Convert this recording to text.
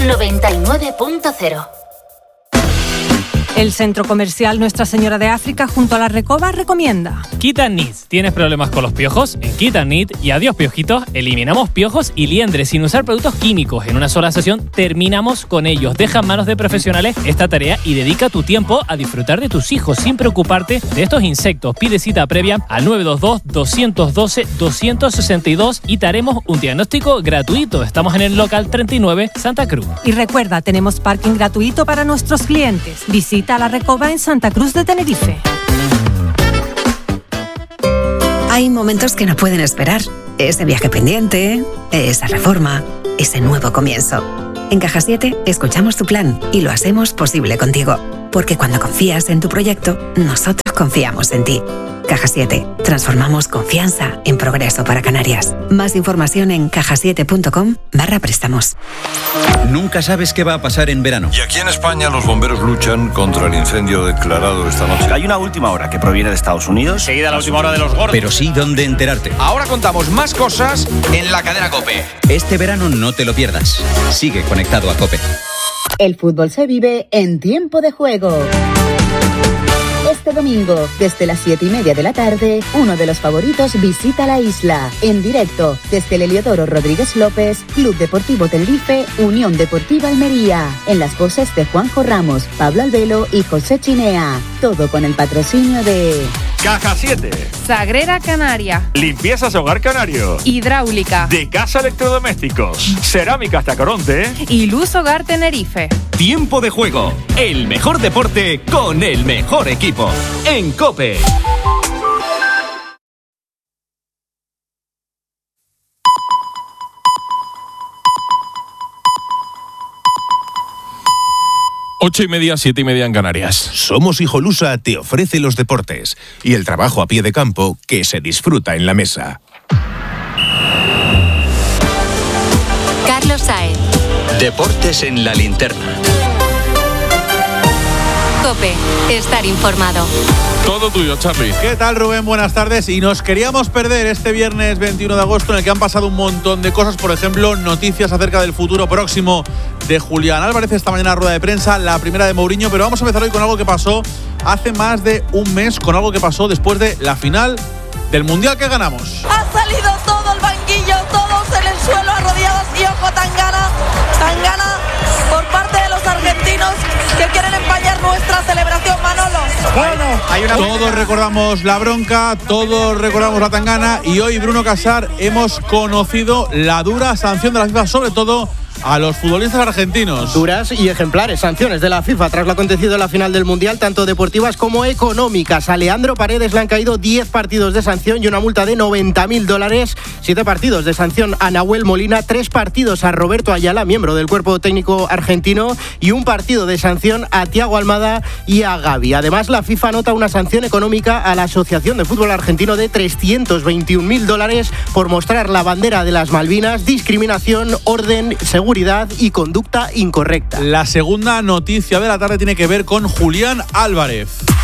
99.0. El Centro Comercial Nuestra Señora de África junto a la Recoba recomienda Kit & Knit. ¿Tienes problemas con los piojos? En Kit & Knit y adiós piojitos, eliminamos piojos y liendres sin usar productos químicos. En una sola sesión terminamos con ellos. Deja en manos de profesionales esta tarea y dedica tu tiempo a disfrutar de tus hijos sin preocuparte de estos insectos. Pide cita previa al 922-212-262 y te haremos un diagnóstico gratuito. Estamos en el local 39 Santa Cruz. Y recuerda, tenemos parking gratuito para nuestros clientes. Visita la Recoba en Santa Cruz de Tenerife. Hay momentos que no pueden esperar. Ese viaje pendiente, esa reforma, ese nuevo comienzo. En Caja 7 escuchamos tu plan y lo hacemos posible contigo. Porque cuando confías en tu proyecto, nosotros confiamos en ti. Caja 7. Transformamos confianza en progreso para Canarias. Más información en cajasiete.com/préstamos. Nunca sabes qué va a pasar en verano. Y aquí en España los bomberos luchan contra el incendio declarado esta noche. Hay una última hora que proviene de Estados Unidos. Seguida la última hora de los gordos. Pero sí dónde enterarte. Ahora contamos más cosas en la cadena COPE. Este verano no te lo pierdas. Sigue conectado a COPE. El fútbol se vive en tiempo de juego. Este domingo, desde las 7:30 de la tarde, uno de los favoritos visita la isla. En directo, desde el Heliodoro Rodríguez López, Club Deportivo Tenerife, Unión Deportiva Almería. En las voces de Juanjo Ramos, Pablo Albelo y José Chinea. Todo con el patrocinio de... Caja 7. Sagrera Canaria. Limpiezas Hogar Canario. Hidráulica. De Casa Electrodomésticos. Cerámicas Tacoronte. Y Luz Hogar Tenerife. Tiempo de juego. El mejor deporte con el mejor equipo. En COPE. Ocho y media, 7:30 en Canarias. Somos Hijolusa te ofrece los deportes y el trabajo a pie de campo que se disfruta en la mesa. Carlos Saez. Deportes en la linterna. COPE. Estar informado. Todo tuyo, Charly. ¿Qué tal, Rubén? Buenas tardes. Y nos queríamos perder este viernes 21 de agosto en el que han pasado un montón de cosas. Por ejemplo, noticias acerca del futuro próximo de Julián Álvarez. Esta mañana rueda de prensa, la primera de Mourinho. Pero vamos a empezar hoy con algo que pasó hace más de un mes, con algo que pasó después de la final del Mundial que ganamos. Ha salido todo el banquillo, todos en el suelo arrodillados y ojo, Tangana por parte de los argentinos que quieren empañar nuestra celebración, Manolo. Bueno, todos recordamos la bronca, todos recordamos la tangana y hoy, Bruno Casar, hemos conocido la dura sanción de la FIFA, sobre todo a los futbolistas argentinos. Duras y ejemplares sanciones de la FIFA tras lo acontecido en la final del Mundial, tanto deportivas como económicas. A Leandro Paredes le han caído 10 partidos de sanción y una multa de $90.000, 7 partidos de sanción a Nahuel Molina, 3 partidos a Roberto Ayala, miembro del cuerpo técnico argentino, y un partido de sanción a Thiago Almada y a Gavi. Además, la FIFA anota una sanción económica a la Asociación de Fútbol Argentino de $321.000 por mostrar la bandera de las Malvinas, discriminación, orden, seguridad y conducta incorrecta. La segunda noticia de la tarde tiene que ver con Julián Álvarez.